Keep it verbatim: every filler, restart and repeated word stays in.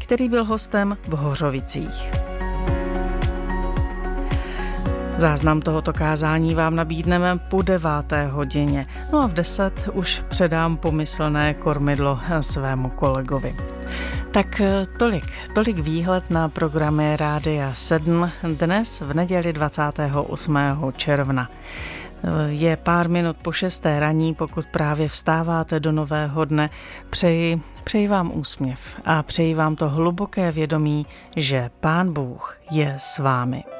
který byl hostem v Hořovicích. Záznam tohoto kázání vám nabídneme po deváté hodině. No a v deset už předám pomyslné kormidlo svému kolegovi. Tak tolik, tolik výhled na programy Rádia sedm dnes v neděli dvacátého osmého června. Je pár minut po šesté raní, pokud právě vstáváte do nového dne. Přeji, přeji vám úsměv a přeji vám to hluboké vědomí, že Pán Bůh je s vámi.